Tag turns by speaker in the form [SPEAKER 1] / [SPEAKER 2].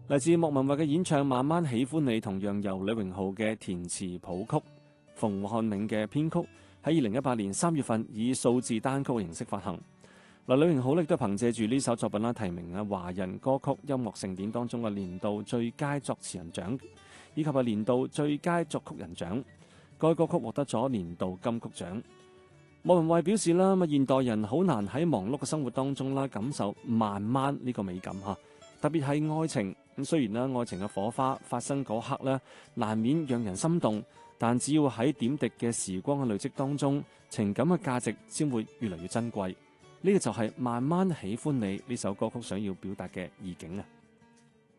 [SPEAKER 1] 嚟自莫文蔚嘅演唱《慢慢喜歡你》，同樣由李榮浩嘅填詞譜曲，馮漢銘嘅編曲，喺2018年3月份以數字單曲嘅形式發行。李榮浩亦都憑借住呢首作品啦，提名華人歌曲音樂盛典當中嘅年度最佳作詞人獎，以及年度最佳作曲人獎。該歌曲獲得咗年度金曲獎。莫文蔚表示啦，現代人好難喺忙碌嘅生活當中啦，感受慢慢呢個美感嚇。特別係愛情，咁雖然啦，愛情嘅火花發生嗰刻咧，難免讓人心動，但只要喺點滴嘅時光嘅累積當中，情感嘅價值先會越嚟越珍貴。呢個就係慢慢喜歡你呢首歌曲想要表達嘅意境啊！